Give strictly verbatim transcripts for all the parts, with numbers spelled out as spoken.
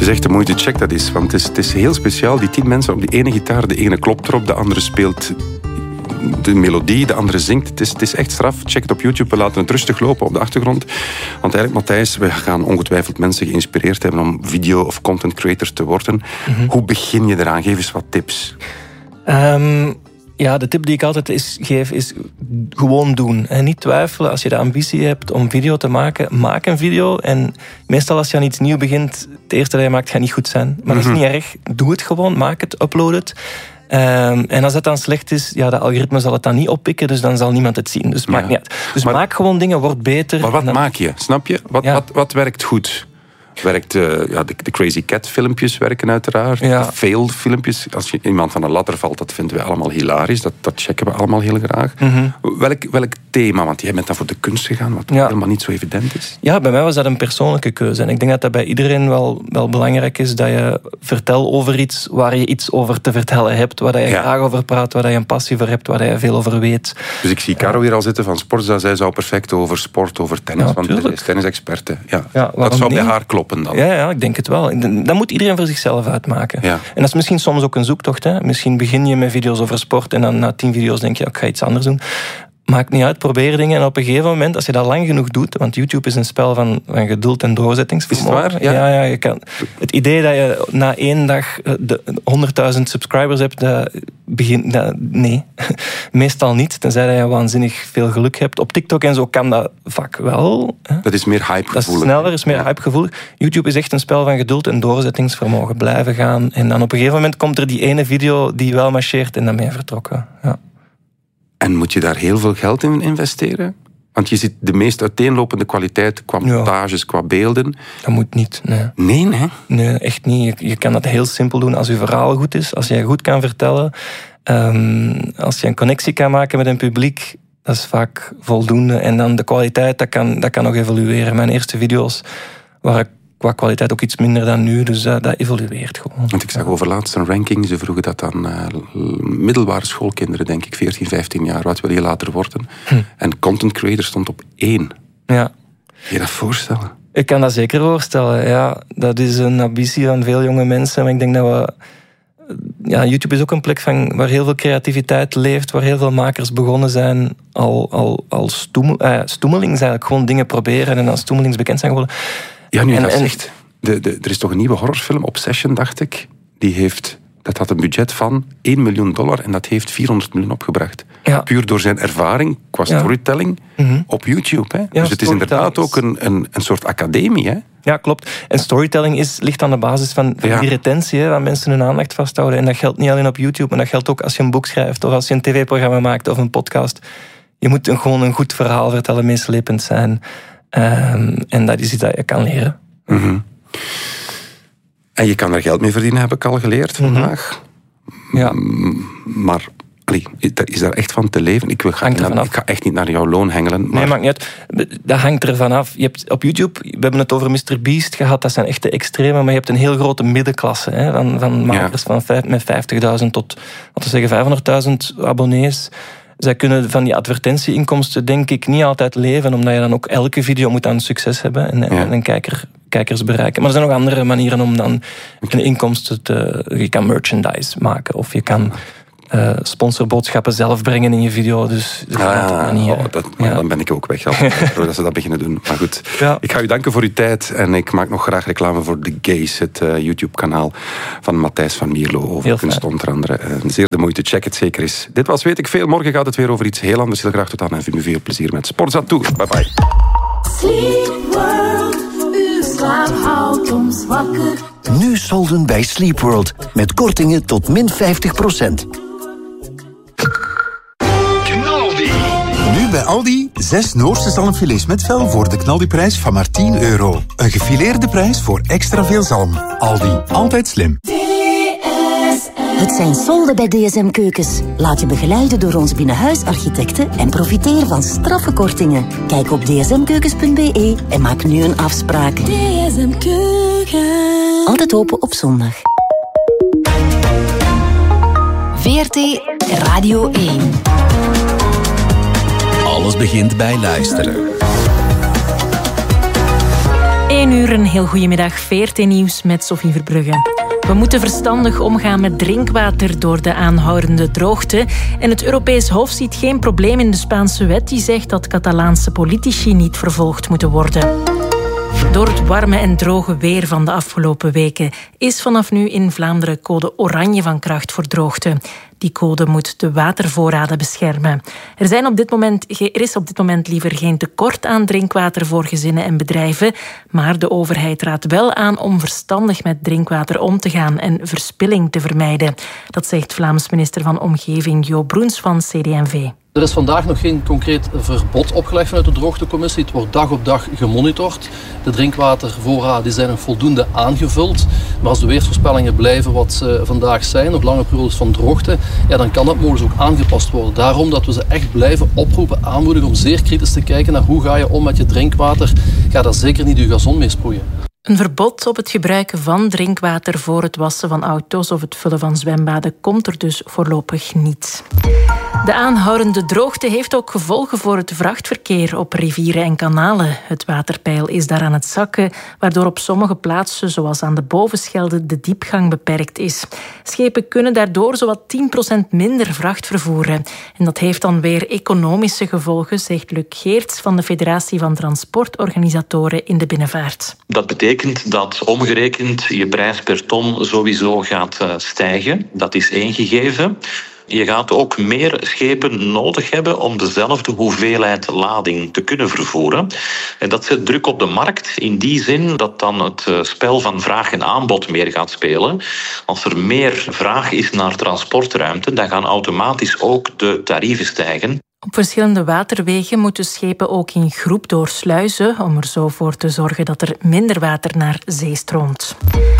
Je zegt de moeite, check dat is. Want het is, het is heel speciaal. Die tien mensen op die ene gitaar. De ene klopt erop, de andere speelt de melodie, de andere zingt. Het is, het is echt straf. Check het op YouTube. We laten het rustig lopen op de achtergrond. Want eigenlijk, Matthijs, we gaan ongetwijfeld mensen geïnspireerd hebben om video- of content creator te worden. Mm-hmm. Hoe begin je eraan? Geef eens wat tips. Um, ja, de tip die ik altijd is, geef is gewoon doen. En niet twijfelen. Als je de ambitie hebt om video te maken, maak een video. En meestal als je aan iets nieuws begint, het eerste dat je maakt gaat niet goed zijn. Maar mm-hmm. dat is niet erg. Doe het gewoon. Maak het. Upload het. Um, en als het dan slecht is, ja, de algoritme zal het dan niet oppikken, dus dan zal niemand het zien. Dus maakt ja. niet uit. Dus maar, maak gewoon dingen, word beter. Maar wat dan... maak je? Snap je? Wat, ja. wat, wat werkt goed? Werkt, uh, ja, de, de Crazy Cat filmpjes werken uiteraard. Ja. De fail filmpjes. Als je iemand van een ladder valt, dat vinden we allemaal hilarisch. Dat, dat checken we allemaal heel graag. Mm-hmm. Welk, welk thema? Want jij bent dan voor de kunst gegaan, wat ja. helemaal niet zo evident is. Ja, bij mij was dat een persoonlijke keuze. En ik denk dat dat bij iedereen wel, wel belangrijk is. Dat je vertelt over iets waar je iets over te vertellen hebt. Waar je ja. graag over praat, waar je een passie voor hebt, waar je veel over weet. Dus ik zie Caro hier al zitten van Sportza. Zij zou perfect over sport, over tennis. Ja, want zij is tennisexperte. Ja, ja, dat zou bij haar kloppen. Dan. Ja, ja, ik denk het wel. Dat moet iedereen voor zichzelf uitmaken. Ja. En dat is misschien soms ook een zoektocht. Hè. Misschien begin je met video's over sport en dan na tien video's denk je, ik ga iets anders doen. Maakt niet uit, probeer dingen. En op een gegeven moment, als je dat lang genoeg doet, want YouTube is een spel van, van geduld en doorzettingsvermogen. Is het waar? Ja, ja, ja je kan. Het idee dat je na één dag de honderdduizend subscribers hebt, dat begint, dat, nee, meestal niet. Tenzij dat je waanzinnig veel geluk hebt. Op TikTok en zo kan dat vaak wel. Hè? Dat is meer hypegevoelig. Dat is sneller, is meer ja. hypegevoelig. YouTube is echt een spel van geduld en doorzettingsvermogen. Blijven gaan. En dan op een gegeven moment komt er die ene video die wel marcheert en dan ben je vertrokken. Ja. En moet je daar heel veel geld in investeren? Want je ziet de meest uiteenlopende kwaliteit qua montages, ja. qua beelden. Dat moet niet, nee. Nee, nee? Nee, echt niet. Je, je kan dat heel simpel doen als je verhaal goed is. Als je goed kan vertellen. Um, als je een connectie kan maken met een publiek. Dat is vaak voldoende. En dan de kwaliteit, dat kan, dat kan nog evolueren. Mijn eerste video's waren qua kwaliteit ook iets minder dan nu. Dus dat, dat evolueert gewoon. Want ik zag overlaatst een ranking. Ze vroegen dat aan uh, middelbare schoolkinderen, denk ik, veertien, vijftien jaar. Wat wil je later worden? Hm. En content creator stond op één. Ja. Kun je dat voorstellen? Ik kan dat zeker voorstellen, ja. Dat is een ambitie van veel jonge mensen. Maar ik denk dat we... Ja, YouTube is ook een plek van, waar heel veel creativiteit leeft, waar heel veel makers begonnen zijn al, al, al stoemel, eh, stoemelings eigenlijk. Gewoon dingen proberen en dan stoemelings bekend zijn geworden. Ja, nu en, dat en, zegt, de, de, er is toch een nieuwe horrorfilm, Obsession, dacht ik. Die heeft, dat had een budget van één miljoen dollar en dat heeft vierhonderd miljoen opgebracht. Ja. Puur door zijn ervaring qua storytelling ja. mm-hmm. op YouTube. Hè? Ja, dus het is inderdaad ook een, een, een soort academie. Hè? Ja, klopt. En storytelling is, ligt aan de basis van, van ja. die retentie, hè, waar mensen hun aandacht vasthouden. En dat geldt niet alleen op YouTube, maar dat geldt ook als je een boek schrijft of als je een tv-programma maakt of een podcast. Je moet een, gewoon een goed verhaal vertellen, meeslepend zijn. Um, en dat is iets dat je kan leren. Mm-hmm. En je kan er geld mee verdienen, heb ik al geleerd vandaag. Mm-hmm. Ja. M- maar allee, is daar echt van te leven? Ik, ga, naar, ik ga echt niet naar jouw loon hengelen. Maar... Nee, maakt niet uit. Dat hangt ervan af. Je hebt op YouTube, we hebben het over mister Beast gehad, dat zijn echte extreme, maar je hebt een heel grote middenklasse. Hè, van, van makers ja. van vijf, met vijftigduizend tot, laten we zeggen, vijfhonderdduizend abonnees. Zij kunnen van die advertentieinkomsten denk ik niet altijd leven, omdat je dan ook elke video moet aan succes hebben en, ja. en een kijker, kijkers bereiken. Maar er zijn nog andere manieren om dan een inkomsten te... Je kan merchandise maken of je kan uh, sponsorboodschappen zelf brengen in je video. Dus, dus ah, manier, oh, dat, ja. Dan ben ik ook weg. Dat ze dat beginnen doen. Maar goed, ja. Ik ga u danken voor uw tijd en ik maak nog graag reclame voor The Gays, het uh, YouTube-kanaal van Matthijs van Mierlo over kunst onder andere. Uh, zeer de moeite, check het zeker eens. Dit was Weet ik Veel. Morgen gaat het weer over iets heel anders. Heel graag tot dan en veel plezier met Sportza Tour. Bye bye. Sleep World, uw slaap houdt ons wakker. Nu solden bij Sleep World met kortingen tot min vijftig procent. Knaldi. Nu bij Aldi zes Noorse zalmfilets met vel voor de knaldiprijs van maar tien euro. Een gefileerde prijs voor extra veel zalm. Aldi, altijd slim. Het zijn solden bij D S M Keukens. Laat je begeleiden door ons binnenhuisarchitecten en profiteer van straffe kortingen. Kijk op d s m keukens punt b e en maak nu een afspraak. D S M Keukens. Altijd open op zondag. V R T Radio één. Alles begint bij luisteren. één uur, een heel goedemiddag. V R T Nieuws met Sophie Verbrugge. We moeten verstandig omgaan met drinkwater door de aanhoudende droogte. En het Europees Hof ziet geen probleem in de Spaanse wet die zegt dat Catalaanse politici niet vervolgd moeten worden. Door het warme en droge weer van de afgelopen weken is vanaf nu in Vlaanderen code oranje van kracht voor droogte. Die code moet de watervoorraden beschermen. Er, zijn op dit moment, er is op dit moment liever geen tekort aan drinkwater voor gezinnen en bedrijven, maar de overheid raadt wel aan om verstandig met drinkwater om te gaan en verspilling te vermijden. Dat zegt Vlaams minister van Omgeving Jo Broens van C D en V. Er is vandaag nog geen concreet verbod opgelegd vanuit de droogtecommissie. Het wordt dag op dag gemonitord. De drinkwatervoorraden zijn nog voldoende aangevuld. Maar als de weersvoorspellingen blijven wat ze vandaag zijn, nog lange periodes van droogte, ja, dan kan dat mogelijk ook aangepast worden. Daarom dat we ze echt blijven oproepen, aanmoedigen om zeer kritisch te kijken naar hoe ga je om met je drinkwater. Ga daar zeker niet je gazon mee sproeien. Een verbod op het gebruiken van drinkwater voor het wassen van auto's of het vullen van zwembaden komt er dus voorlopig niet. De aanhoudende droogte heeft ook gevolgen voor het vrachtverkeer op rivieren en kanalen. Het waterpeil is daar aan het zakken, waardoor op sommige plaatsen, zoals aan de Bovenschelde, de diepgang beperkt is. Schepen kunnen daardoor zowat tien procent minder vracht vervoeren. En dat heeft dan weer economische gevolgen, zegt Luc Geerts van de Federatie van Transportorganisatoren in de Binnenvaart. Dat betekent dat omgerekend je prijs per ton sowieso gaat stijgen. Dat is één gegeven. Je gaat ook meer schepen nodig hebben om dezelfde hoeveelheid lading te kunnen vervoeren. En dat zet druk op de markt in die zin dat dan het spel van vraag en aanbod meer gaat spelen. Als er meer vraag is naar transportruimte, dan gaan automatisch ook de tarieven stijgen. Op verschillende waterwegen moeten schepen ook in groep doorsluizen om er zo voor te zorgen dat er minder water naar zee stroomt.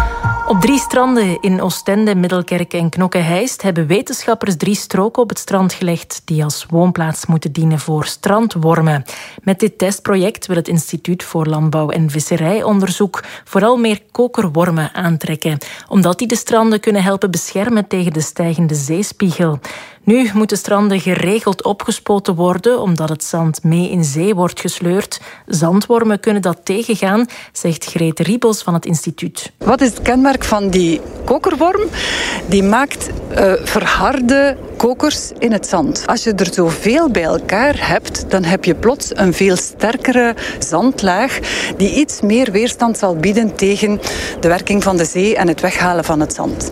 Op drie stranden in Oostende, Middelkerk en Knokke-Heist hebben wetenschappers drie stroken op het strand gelegd die als woonplaats moeten dienen voor strandwormen. Met dit testproject wil het Instituut voor Landbouw en Visserijonderzoek vooral meer kokerwormen aantrekken, omdat die de stranden kunnen helpen beschermen tegen de stijgende zeespiegel. Nu moeten stranden geregeld opgespoten worden, omdat het zand mee in zee wordt gesleurd. Zandwormen kunnen dat tegengaan, zegt Grete Riebels van het instituut. Wat is het kenmerk van die kokerworm? Die maakt uh, verharde kokers in het zand. Als je er zoveel bij elkaar hebt, dan heb je plots een veel sterkere zandlaag die iets meer weerstand zal bieden tegen de werking van de zee en het weghalen van het zand.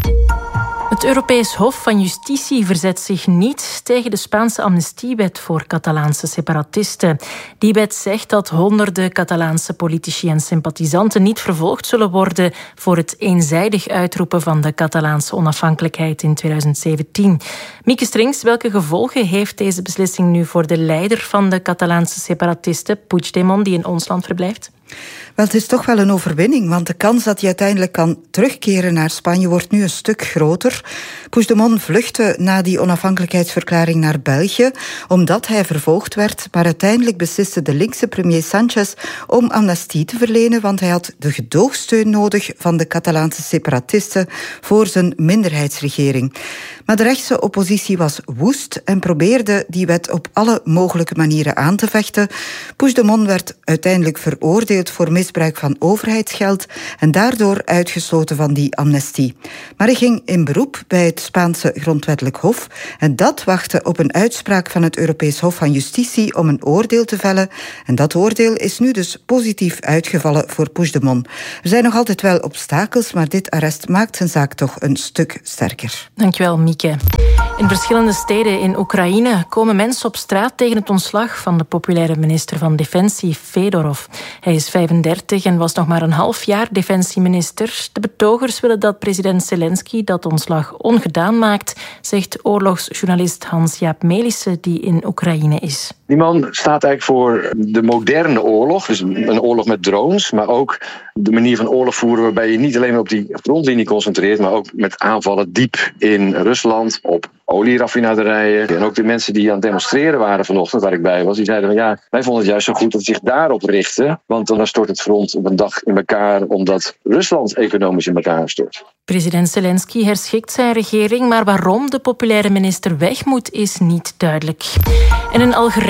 Het Europees Hof van Justitie verzet zich niet tegen de Spaanse amnestiewet voor Catalaanse separatisten. Die wet zegt dat honderden Catalaanse politici en sympathisanten niet vervolgd zullen worden voor het eenzijdig uitroepen van de Catalaanse onafhankelijkheid in twintig zeventien. Mieke Strings, welke gevolgen heeft deze beslissing nu voor de leider van de Catalaanse separatisten, Puigdemont, die in ons land verblijft? Wel, het is toch wel een overwinning, want de kans dat hij uiteindelijk kan terugkeren naar Spanje wordt nu een stuk groter. Puigdemont vluchtte na die onafhankelijkheidsverklaring naar België, omdat hij vervolgd werd, maar uiteindelijk besliste de linkse premier Sánchez om amnestie te verlenen, want hij had de gedoogsteun nodig van de Catalaanse separatisten voor zijn minderheidsregering. Maar de rechtse oppositie was woest en probeerde die wet op alle mogelijke manieren aan te vechten. Puigdemont werd uiteindelijk veroordeeld voor misbruik van overheidsgeld en daardoor uitgesloten van die amnestie. Maar hij ging in beroep bij het Spaanse grondwettelijk hof en dat wachtte op een uitspraak van het Europees Hof van Justitie om een oordeel te vellen. En dat oordeel is nu dus positief uitgevallen voor Puigdemont. Er zijn nog altijd wel obstakels, maar dit arrest maakt zijn zaak toch een stuk sterker. Dankjewel, Mieke. In verschillende steden in Oekraïne komen mensen op straat tegen het ontslag van de populaire minister van Defensie, Fedorov. Hij is vijfendertig en was nog maar een half jaar defensieminister. De betogers willen dat president Zelensky dat ontslag ongedaan maakt, zegt oorlogsjournalist Hans-Jaap Melissen, die in Oekraïne is. Die man staat eigenlijk voor de moderne oorlog, dus een oorlog met drones, maar ook de manier van oorlog voeren waarbij je niet alleen maar op die frontlinie concentreert, maar ook met aanvallen diep in Rusland, op olieraffinaderijen. En ook de mensen die aan het demonstreren waren vanochtend, waar ik bij was, die zeiden van ja, wij vonden het juist zo goed dat het zich daarop richtte, want dan stort het front op een dag in elkaar, omdat Rusland economisch in elkaar stort. President Zelensky herschikt zijn regering, maar waarom de populaire minister weg moet, is niet duidelijk. En in Algerije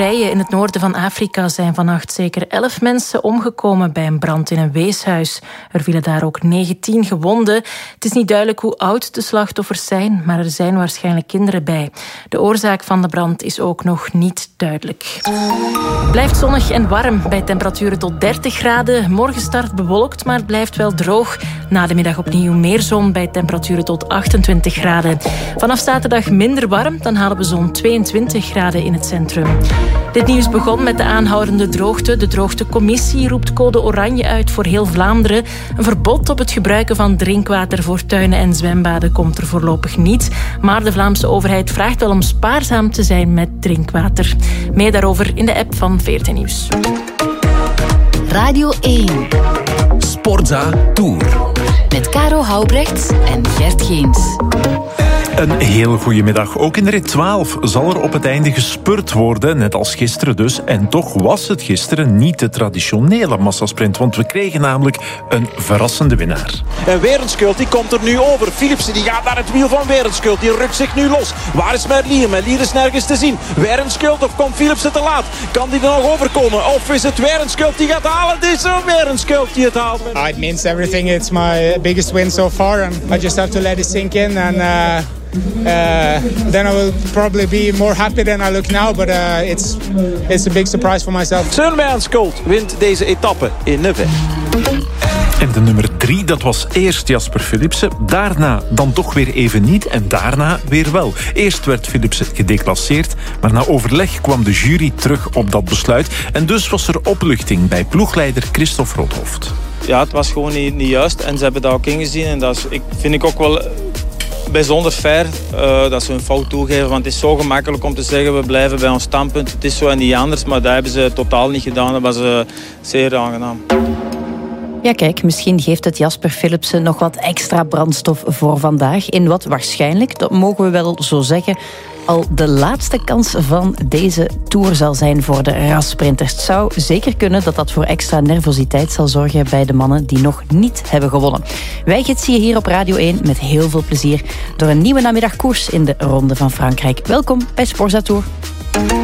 Algerije in het noorden van Afrika zijn vannacht zeker elf mensen omgekomen bij een brand in een weeshuis. Er vielen daar ook negentien gewonden. Het is niet duidelijk hoe oud de slachtoffers zijn, maar er zijn waarschijnlijk kinderen bij. De oorzaak van de brand is ook nog niet duidelijk. Het blijft zonnig en warm bij temperaturen tot dertig graden. Morgen start bewolkt, maar het blijft wel droog. Na de middag opnieuw meer zon bij temperaturen tot achtentwintig graden. Vanaf zaterdag minder warm, dan halen we zo'n tweeëntwintig graden in het centrum. Dit nieuws begon met de aanhoudende droogte. De droogtecommissie roept code oranje uit voor heel Vlaanderen. Een verbod op het gebruiken van drinkwater voor tuinen en zwembaden komt er voorlopig niet. Maar de Vlaamse overheid vraagt wel om spaarzaam te zijn met drinkwater. Meer daarover in de app van V R T Nieuws. Radio één. Sportza Tour. Met Caro Houbrechts en Gert Geens. Een heel goede middag. Ook in rit twaalf zal er op het einde gespurt worden, net als gisteren dus. En toch was het gisteren niet de traditionele massasprint, want we kregen namelijk een verrassende winnaar. En Werenskuld, die komt er nu over. Philipsen, die gaat naar het wiel van Werenskuld. Die rukt zich nu los. Waar is Merlier? Merlier is nergens te zien. Werenskuld, of komt Philipsen te laat? Kan die er nog overkomen? Of is het Werenskuld die gaat halen? Het is Werenskuld die het haalt. Uh, it means everything. It's my biggest win so far. And I just have to let it sink in. And uh, uh, then I will probably be more happy than I look now. But uh, it's, it's a big surprise for myself. Søren Werenskuld wint deze etappe in Nevers. En de nummer drie, dat was eerst Jasper Philipsen. Daarna dan toch weer even niet en daarna weer wel. Eerst werd Philipsen gedeclasseerd, maar na overleg kwam de jury terug op dat besluit. En dus was er opluchting bij ploegleider Christophe Roodhoft. Ja, het was gewoon niet, niet juist en ze hebben dat ook ingezien. En dat is, ik, vind ik ook wel bijzonder fair uh, dat ze hun fout toegeven. Want het is zo gemakkelijk om te zeggen, we blijven bij ons standpunt. Het is zo en niet anders, maar dat hebben ze totaal niet gedaan. Dat was uh, zeer aangenaam. Ja, kijk, misschien geeft het Jasper Philipsen nog wat extra brandstof voor vandaag. In wat waarschijnlijk, dat mogen we wel zo zeggen, al de laatste kans van deze Tour zal zijn voor de rassprinters. Het zou zeker kunnen dat dat voor extra nervositeit zal zorgen bij de mannen die nog niet hebben gewonnen. Wij gidsen je hier op Radio één met heel veel plezier door een nieuwe namiddagkoers in de Ronde van Frankrijk. Welkom bij Sportza Tour.